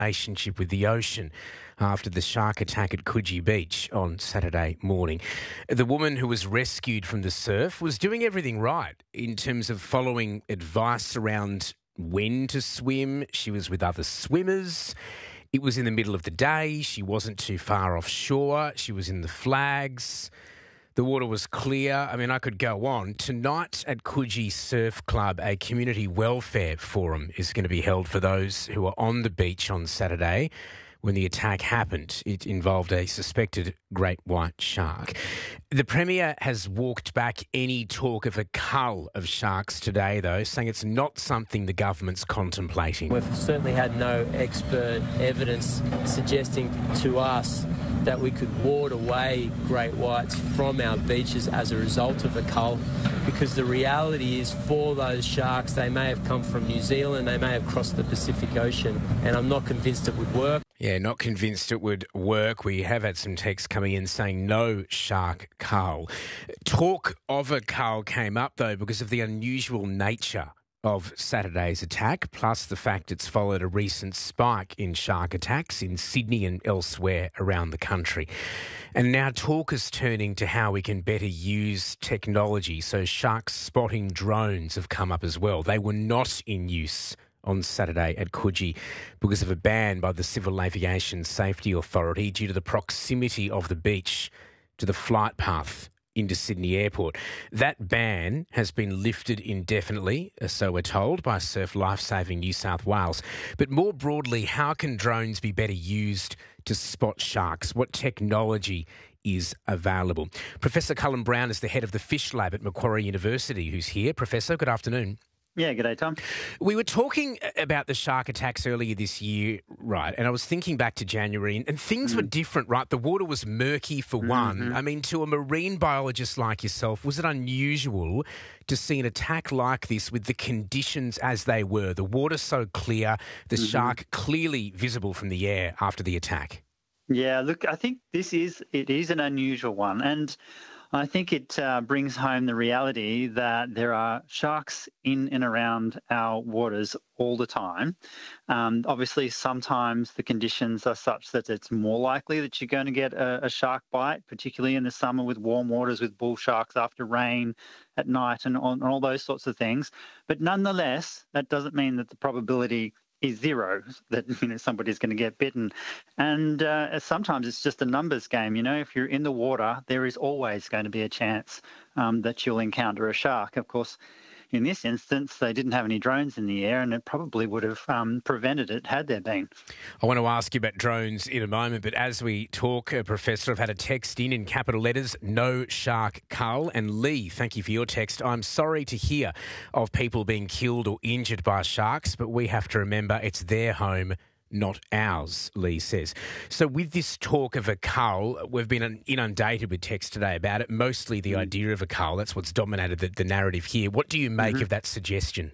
relationship with the ocean after the shark attack at Coogee Beach on Saturday morning. The woman who was rescued from the surf was doing everything right in terms of following advice around when to swim. She was with other swimmers. It was in the middle of the day. She wasn't too far offshore. She was in the flags. The water was clear. I mean, I could go on. Tonight at Coogee Surf Club, a community welfare forum is going to be held for those who were on the beach on Saturday when the attack happened. It involved a suspected great white shark. The Premier has walked back any talk of a cull of sharks today, though, saying it's not something the government's contemplating. We've certainly had no expert evidence suggesting to us that we could ward away great whites from our beaches as a result of a cull, because the reality is for those sharks, they may have come from New Zealand, they may have crossed the Pacific Ocean, and I'm not convinced it would work. Yeah, not convinced it would work. We have had some texts coming in saying no shark cull. Talk of a cull came up, though, because of the unusual nature of Saturday's attack, plus the fact it's followed a recent spike in shark attacks in Sydney and elsewhere around the country. And now talk is turning to how we can better use technology. So shark spotting drones have come up as well. They were not in use on Saturday at Coogee because of a ban by the Civil Aviation Safety Authority due to the proximity of the beach to the flight path into Sydney Airport. That ban has been lifted indefinitely, so we're told, by Surf Lifesaving New South Wales. But more broadly, how can drones be better used to spot sharks? What technology is available? Professor Cullen Brown is the head of the Fish Lab at Macquarie University, who's here. Professor, good afternoon. Yeah, g'day, Tom. We were talking about the shark attacks earlier this year, right? And I was thinking back to January, and things were different, right? The water was murky for one. I mean, to a marine biologist like yourself, was it unusual to see an attack like this with the conditions as they were? The water so clear, the shark clearly visible from the air after the attack. Yeah, look, I think it is an unusual one, and I think it brings home the reality that there are sharks in and around our waters all the time. Obviously, sometimes the conditions are such that it's more likely that you're going to get a shark bite, particularly in the summer with warm waters, with bull sharks after rain at night and all those sorts of things. But nonetheless, that doesn't mean that the probability is zero, that somebody's going to get bitten. And sometimes it's just a numbers game. If you're in the water, there is always going to be a chance that you'll encounter a shark. Of course, in this instance, they didn't have any drones in the air, and it probably would have prevented it had there been. I want to ask you about drones in a moment, but as we talk, Professor, I've had a text in capital letters, no shark cull. And Lee, thank you for your text. I'm sorry to hear of people being killed or injured by sharks, but we have to remember it's their home, not ours, Lee says. So with this talk of a cull, we've been inundated with text today about it, mostly the idea of a cull. That's what's dominated the narrative here. What do you make of that suggestion?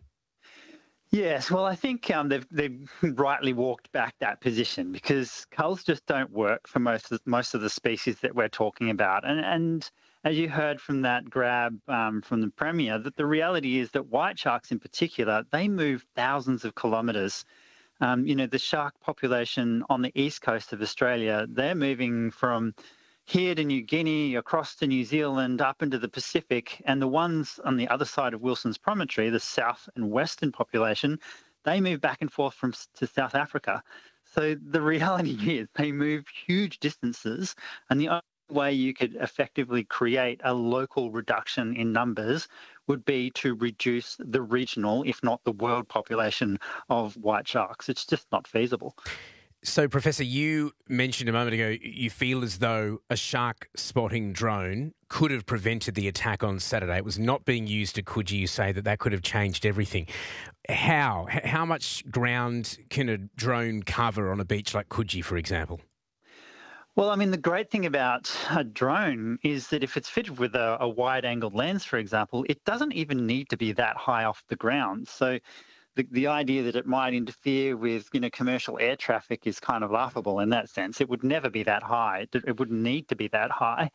Yes, well, I think they've rightly walked back that position, because culls just don't work for most of the species that we're talking about. And as you heard from that grab from the Premier, that the reality is that white sharks in particular, they move thousands of kilometres. The shark population on the east coast of Australia, they're moving from here to New Guinea, across to New Zealand, up into the Pacific, and the ones on the other side of Wilson's Promontory, the south and western population, they move back and forth to South Africa. So the reality is they move huge distances, and the only way you could effectively create a local reduction in numbers would be to reduce the regional, if not the world population of white sharks. It's just not feasible. So, Professor, you mentioned a moment ago you feel as though a shark spotting drone could have prevented the attack on Saturday. It was not being used at Coogee. You say that could have changed everything. How? How much ground can a drone cover on a beach like Coogee, for example? Well, I mean, the great thing about a drone is that if it's fitted with a wide-angled lens, for example, it doesn't even need to be that high off the ground. So the idea that it might interfere with, commercial air traffic is kind of laughable in that sense. It would never be that high. It wouldn't need to be that high.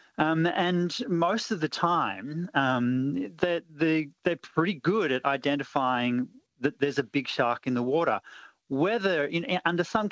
And most of the time, they're pretty good at identifying that there's a big shark in the water. whether under some